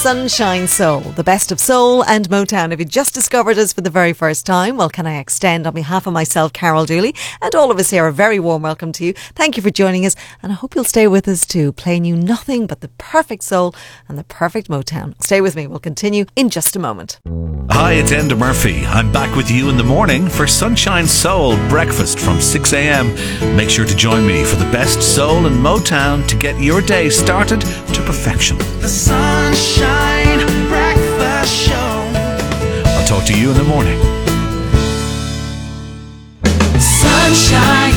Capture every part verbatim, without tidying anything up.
Sunshine Soul, the best of soul and Motown. If you just discovered us for the very first time, well, can I extend on behalf of myself, Carol Dooley, and all of us here a very warm welcome to you. Thank you for joining us, and I hope you'll stay with us too, playing you nothing but the perfect soul and the perfect Motown. Stay with me, we'll continue in just a moment. Hi, it's Enda Murphy. I'm back with you in the morning for Sunshine Soul breakfast from six a.m. Make sure to join me for the best soul and Motown to get your day started to perfection. The Sunshine Breakfast Show. I'll talk to you in the morning. Sunshine.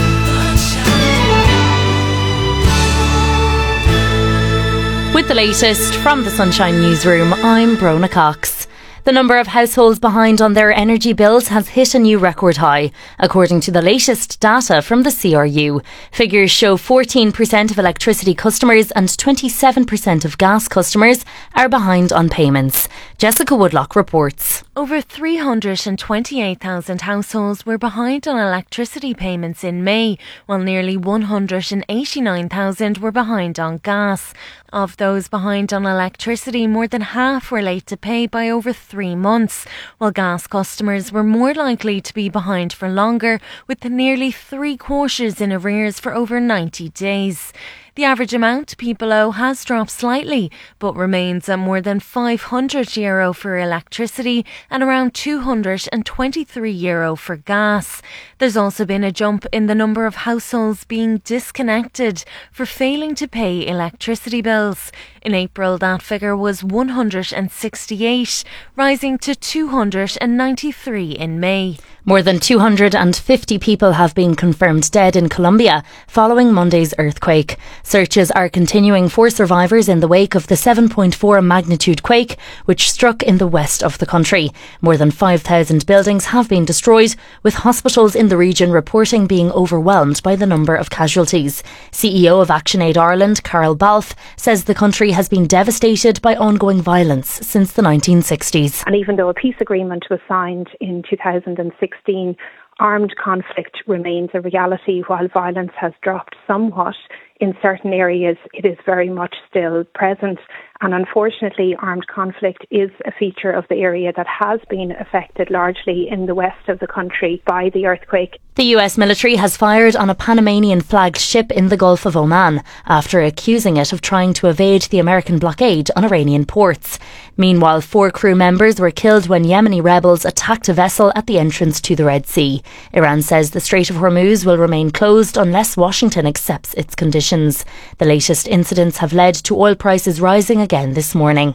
With the latest from the Sunshine Newsroom, I'm Brona Cox. The number of households behind on their energy bills has hit a new record high, according to the latest data from the C R U. Figures show fourteen percent of electricity customers and twenty-seven percent of gas customers are behind on payments. Jessica Woodlock reports. Over three hundred twenty-eight thousand households were behind on electricity payments in May, while nearly one hundred eighty-nine thousand were behind on gas. Of those behind on electricity, more than half were late to pay by over three months, while gas customers were more likely to be behind for longer, with nearly three quarters in arrears for over ninety days. The average amount people owe has dropped slightly, but remains at more than five hundred euro for electricity and around two hundred twenty-three euro for gas. There's also been a jump in the number of households being disconnected for failing to pay electricity bills. In April, that figure was one hundred sixty-eight, rising to two hundred ninety-three in May. More than two hundred fifty people have been confirmed dead in Colombia following Monday's earthquake. Searches are continuing for survivors in the wake of the seven point four magnitude quake, which struck in the west of the country. More than five thousand buildings have been destroyed, with hospitals in the region reporting being overwhelmed by the number of casualties. C E O of ActionAid Ireland, Carol Balfe, says the country has been devastated by ongoing violence since the nineteen sixties. And even though a peace agreement was signed in two thousand sixteen, armed conflict remains a reality. While violence has dropped somewhat in certain areas, it is very much still present. And unfortunately, armed conflict is a feature of the area that has been affected largely in the west of the country by the earthquake. The U S military has fired on a Panamanian-flagged ship in the Gulf of Oman after accusing it of trying to evade the American blockade on Iranian ports. Meanwhile, four crew members were killed when Yemeni rebels attacked a vessel at the entrance to the Red Sea. Iran says the Strait of Hormuz will remain closed unless Washington accepts its conditions. The latest incidents have led to oil prices rising again this morning.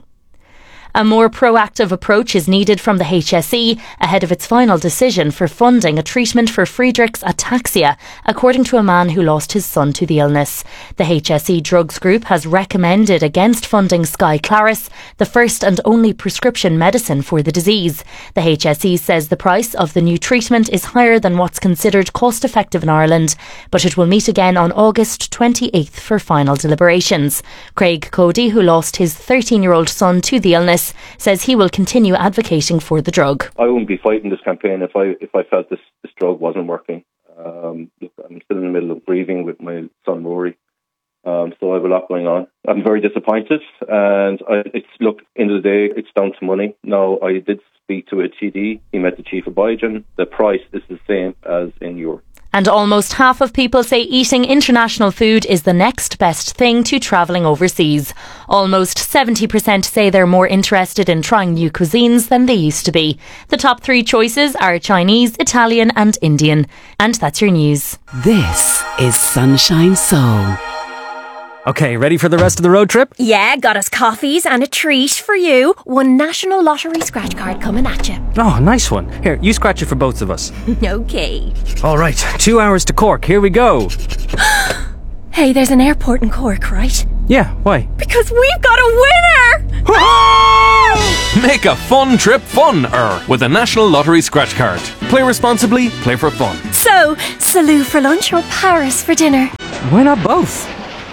A more proactive approach is needed from the H S E ahead of its final decision for funding a treatment for Friedreich's ataxia, according to a man who lost his son to the illness. The H S E Drugs Group has recommended against funding Skyclarys, the first and only prescription medicine for the disease. The H S E says the price of the new treatment is higher than what's considered cost-effective in Ireland, but it will meet again on August twenty-eighth for final deliberations. Craig Cody, who lost his thirteen-year-old son to the illness, says he will continue advocating for the drug. I wouldn't be fighting this campaign if I if I felt this, this drug wasn't working. Um, look, I'm still in the middle of grieving with my son Rory, um, so I have a lot going on. I'm very disappointed, and I, it's look, end of the day, it's down to money. Now, I did speak to a T D. He met the chief of Biogen. The price is the same as in Europe. And almost half of people say eating international food is the next best thing to travelling overseas. Almost seventy percent say they're more interested in trying new cuisines than they used to be. The top three choices are Chinese, Italian and Indian. And that's your news. This is Sunshine Soul. Okay, ready for the rest of the road trip? Yeah, got us coffees and a treat for you. One National Lottery scratch card coming at you. Oh, nice one. Here, you scratch it for both of us. Okay. All right, two hours to Cork. Here we go. Hey, there's an airport in Cork, right? Yeah, why? Because we've got a winner! Make a fun trip fun-er with a National Lottery scratch card. Play responsibly, play for fun. So, Salou for lunch or Paris for dinner? Why not both?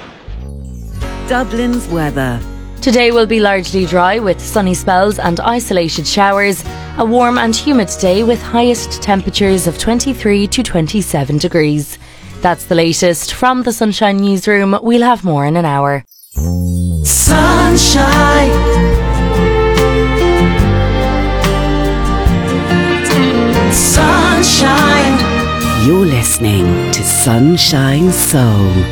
Dublin's weather. Today will be largely dry with sunny spells and isolated showers. A warm and humid day with highest temperatures of twenty-three to twenty-seven degrees. That's the latest from the Sunshine Newsroom. We'll have more in an hour. Sunshine You're listening to Sunshine Soul.